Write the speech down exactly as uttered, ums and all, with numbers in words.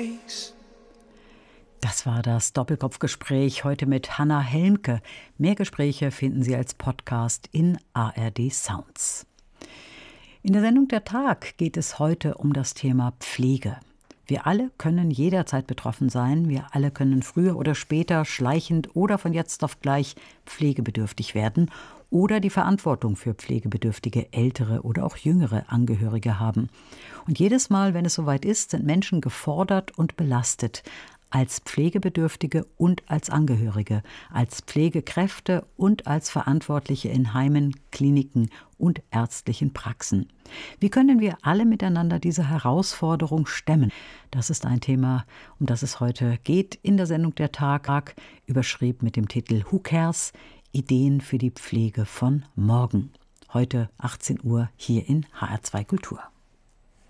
face. Das war das Doppelkopfgespräch heute mit Hannah Helmke. Mehr Gespräche finden Sie als Podcast in A R D Sounds. In der Sendung Der Tag geht es heute um das Thema Pflege. Wir alle können jederzeit betroffen sein. Wir alle können früher oder später schleichend oder von jetzt auf gleich pflegebedürftig werden oder die Verantwortung für pflegebedürftige ältere oder auch jüngere Angehörige haben. Und jedes Mal, wenn es soweit ist, sind Menschen gefordert und belastet. Als Pflegebedürftige und als Angehörige, als Pflegekräfte und als Verantwortliche in Heimen, Kliniken und ärztlichen Praxen. Wie können wir alle miteinander diese Herausforderung stemmen? Das ist ein Thema, um das es heute geht in der Sendung Der Tag, überschrieben mit dem Titel Who Cares? Ideen für die Pflege von morgen. Heute achtzehn Uhr hier in H R zwei Kultur.